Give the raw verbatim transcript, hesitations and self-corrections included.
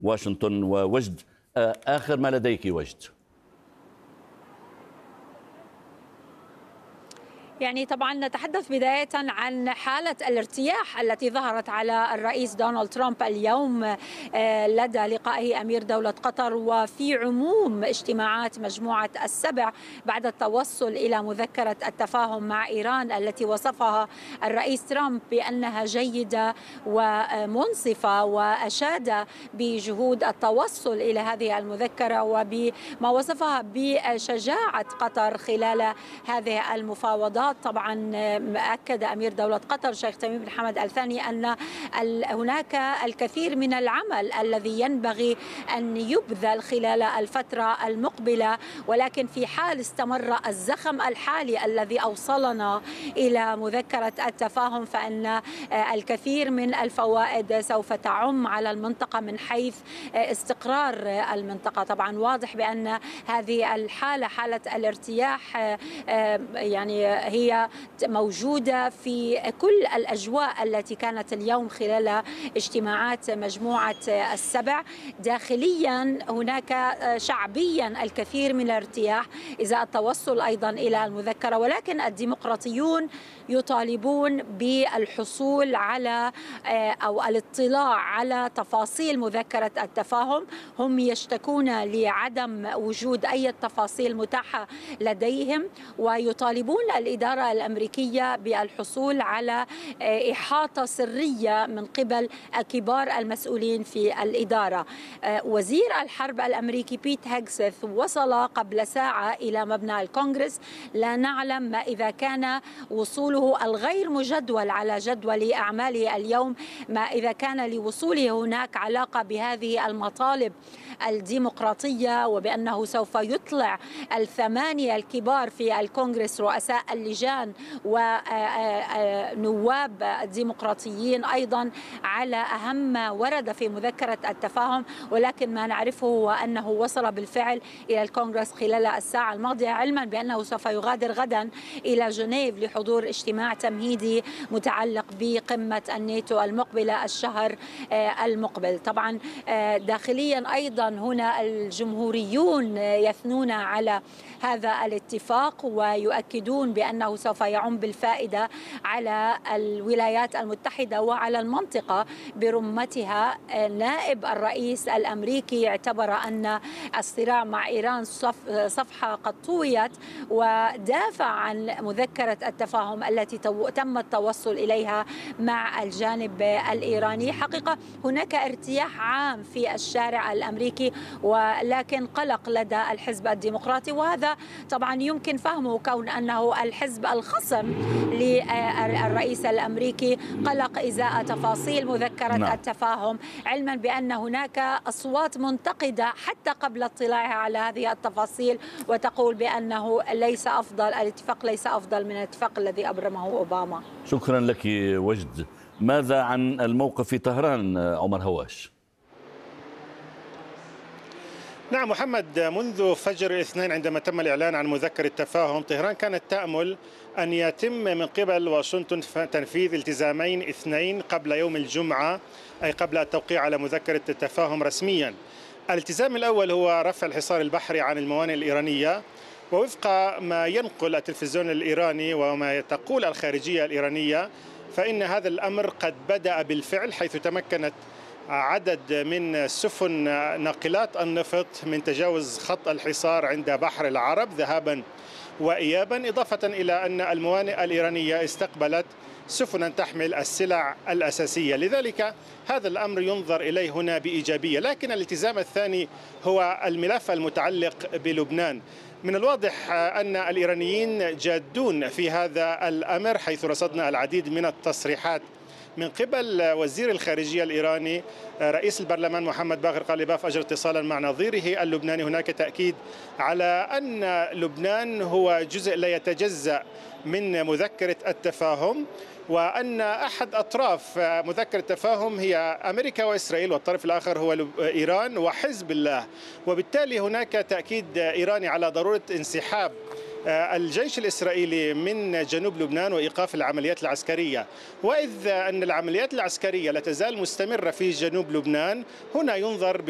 واشنطن ووجد. آخر ما لديك وجد. يعني طبعا نتحدث بداية عن حالة الارتياح التي ظهرت على الرئيس دونالد ترامب اليوم لدى لقائه أمير دولة قطر وفي عموم اجتماعات مجموعة السبع بعد التوصل إلى مذكرة التفاهم مع إيران التي وصفها الرئيس ترامب بأنها جيدة ومنصفة، وأشاد بجهود التوصل إلى هذه المذكرة وبما وصفها بشجاعة قطر خلال هذه المفاوضات. طبعا أكد أمير دولة قطر شيخ تميم بن حمد آل ثاني أن هناك الكثير من العمل الذي ينبغي أن يبذل خلال الفترة المقبلة، ولكن في حال استمر الزخم الحالي الذي أوصلنا إلى مذكرة التفاهم فإن الكثير من الفوائد سوف تعم على المنطقة من حيث استقرار المنطقة. طبعا واضح بأن هذه الحالة حالة الارتياح يعني هي موجودة في كل الأجواء التي كانت اليوم خلال اجتماعات مجموعة السبع. داخليا هناك شعبيا الكثير من الارتياح إذا التوصل أيضا إلى المذكرة، ولكن الديمقراطيون يطالبون بالحصول على أو الاطلاع على تفاصيل مذكرة التفاهم. هم يشتكون لعدم وجود أي تفاصيل متاحة لديهم، ويطالبون الإدارة الأمريكية بالحصول على إحاطة سرية من قبل كبار المسؤولين في الإدارة. وزير الحرب الأمريكي بيت هيجسث وصل قبل ساعة إلى مبنى الكونغرس. لا نعلم ما إذا كان وصوله الغير مجدول على جدول أعماله اليوم، ما إذا كان لوصوله هناك علاقة بهذه المطالب الديمقراطية، وبأنه سوف يطلع الثمانية الكبار في الكونغرس رؤساء اللجان ونواب الديمقراطيين أيضا على أهم ما ورد في مذكرة التفاهم. ولكن ما نعرفه هو أنه وصل بالفعل إلى الكونغرس خلال الساعة الماضية، علما بأنه سوف يغادر غدا إلى جنيف لحضور اجتماع تمهيدي متعلق بقمة الناتو المقبلة الشهر المقبل. طبعا داخليا أيضا هنا الجمهوريون يثنون على هذا الاتفاق ويؤكدون بأنه سوف يعم بالفائدة على الولايات المتحدة وعلى المنطقة برمتها. نائب الرئيس الأمريكي اعتبر أن الصراع مع إيران صفحة قد طويت، ودافع عن مذكرة التفاهم التي تم التوصل إليها مع الجانب الإيراني. حقيقة هناك ارتياح عام في الشارع الأمريكي، ولكن قلق لدى الحزب الديمقراطي، وهذا طبعا يمكن فهمه كون أنه الحزب الخصم للرئيس الأمريكي قلق إزاء تفاصيل مذكرة نعم. التفاهم، علما بأن هناك أصوات منتقدة حتى قبل اطلاعها على هذه التفاصيل وتقول بأنه ليس أفضل الاتفاق ليس أفضل من الاتفاق الذي أبرمه أوباما. شكرا لك وجد. ماذا عن الموقف في طهران عمر هواش؟ نعم محمد، منذ فجر الاثنين عندما تم الإعلان عن مذكرة التفاهم، طهران كانت تأمل أن يتم من قبل واشنطن تنفيذ التزامين اثنين قبل يوم الجمعة، أي قبل التوقيع على مذكرة التفاهم رسميا. الالتزام الأول هو رفع الحصار البحري عن الموانئ الإيرانية، ووفق ما ينقل التلفزيون الإيراني وما تقول الخارجية الإيرانية فإن هذا الأمر قد بدأ بالفعل، حيث تمكنت عدد من سفن ناقلات النفط من تجاوز خط الحصار عند بحر العرب ذهابا وإيابا، إضافة إلى أن الموانئ الإيرانية استقبلت سفنا تحمل السلع الأساسية. لذلك هذا الأمر ينظر إليه هنا بإيجابية. لكن الالتزام الثاني هو الملف المتعلق بلبنان. من الواضح أن الإيرانيين جادون في هذا الأمر، حيث رصدنا العديد من التصريحات من قبل وزير الخارجية الإيراني. رئيس البرلمان محمد باقر قالباف أجرى اتصالا مع نظيره اللبناني، هناك تأكيد على أن لبنان هو جزء لا يتجزأ من مذكرة التفاهم، وأن أحد أطراف مذكرة التفاهم هي أمريكا وإسرائيل، والطرف الآخر هو إيران وحزب الله. وبالتالي هناك تأكيد إيراني على ضرورة انسحاب الجيش الإسرائيلي من جنوب لبنان وإيقاف العمليات العسكرية. وإذ أن العمليات العسكرية لا تزال مستمرة في جنوب لبنان، هنا ينظر